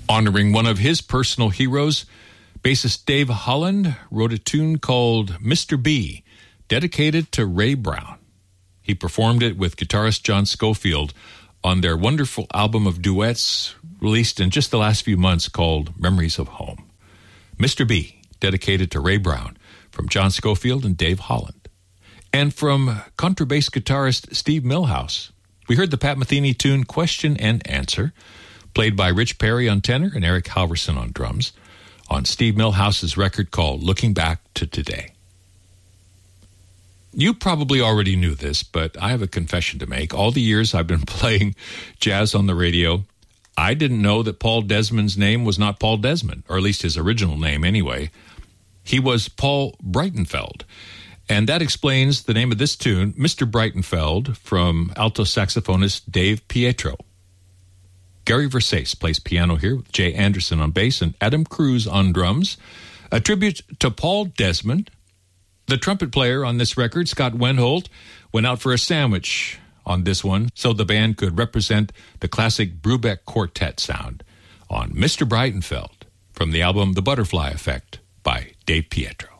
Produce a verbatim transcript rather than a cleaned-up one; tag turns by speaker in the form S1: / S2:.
S1: Honoring one of his personal heroes, bassist Dave Holland wrote a tune called Mister B, dedicated to Ray Brown. He performed it with guitarist John Scofield on their wonderful album of duets released in just the last few months called Memories of Home. Mister B, dedicated to Ray Brown, from John Scofield and Dave Holland. And from contrabass guitarist Steve Milhouse, we heard the Pat Metheny tune Question and Answer, played by Rich Perry on tenor and Eric Halverson on drums, on Steve Milhouse's record called Looking Back to Today. You probably already knew this, but I have a confession to make. All the years I've been playing jazz on the radio, I didn't know that Paul Desmond's name was not Paul Desmond, or at least his original name anyway. He was Paul Breitenfeld, and that explains the name of this tune, Mister Breitenfeld, from alto saxophonist Dave Pietro. Gary Versace plays piano here with Jay Anderson on bass and Adam Cruz on drums. A tribute to Paul Desmond. The trumpet player on this record, Scott Wendholt, went out for a sandwich on this one so the band could represent the classic Brubeck Quartet sound on Mister Breitenfeld from the album The Butterfly Effect by Dave Pietro.